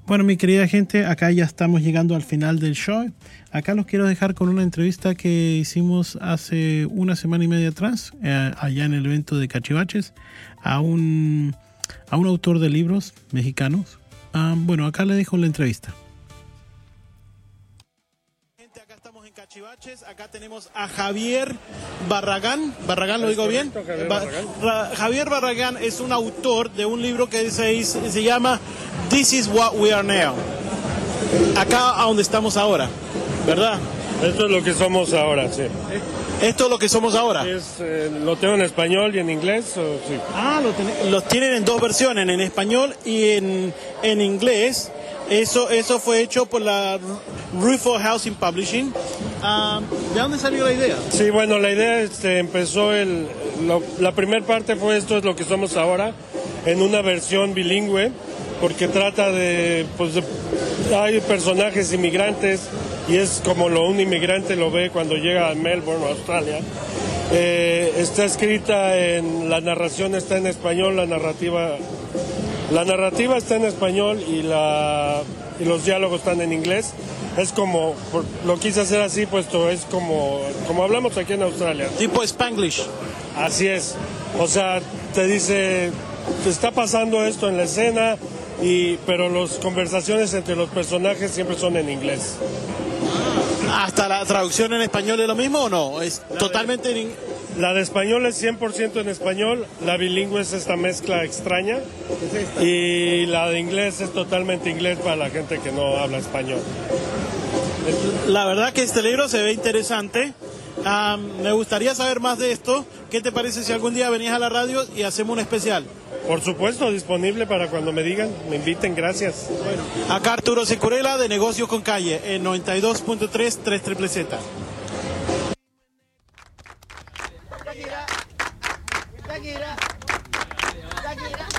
Bueno, mi querida gente, acá ya estamos llegando al final del show. Acá los quiero dejar con una entrevista que hicimos hace una semana y media atrás, allá en el evento de Cachivaches, a un autor de libros mexicanos. Bueno, acá le dejo la entrevista. Gente, acá estamos en Cachivaches. Acá tenemos a Javier Barragán. ¿Barragán lo digo bien? Javier Barragán es un autor de un libro que se llama This is what we are now. Acá a donde estamos ahora, ¿verdad? Esto es lo que somos ahora, sí. ¿Esto es lo que somos ahora? ¿Lo tengo en español y en inglés? ¿O sí? Los tienen en dos versiones, en español y en inglés. Eso fue hecho por la Rufo Housing Publishing. ¿De dónde salió la idea? Sí, bueno, la idea empezó, la primera parte fue Esto es lo que somos ahora, en una versión bilingüe, porque trata hay personajes inmigrantes y es como un inmigrante lo ve cuando llega a Melbourne, Australia. Está escrita la narración está en español, la narrativa está en español y los diálogos están en inglés. Es como, lo quise hacer así, puesto es como hablamos aquí en Australia. Tipo Spanglish. Así es. O sea, te dice, te está pasando esto en la escena, pero las conversaciones entre los personajes siempre son en inglés. ¿Hasta la traducción en español es lo mismo o no? ¿Es totalmente en inglés? La de español es 100% en español, la bilingüe es esta mezcla extraña, y la de inglés es totalmente inglés para la gente que no habla español. La verdad que este libro se ve interesante. Me gustaría saber más de esto. ¿Qué te parece si algún día venís a la radio y hacemos un especial? Por supuesto, disponible para cuando me digan, me inviten, gracias. Bueno, acá Arturo Securela de Negocios con Calle en 92.3 3ZZZ. Shakira.